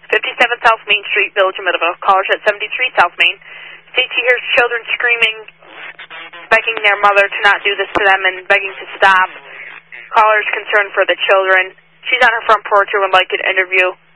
57 South Main Street, Village of Middleville. Callers at 73 South Main. State she hears children screaming, begging their mother to not do this to them and begging to stop. Caller's concerned for the children. She's on her front porch and would like an interview.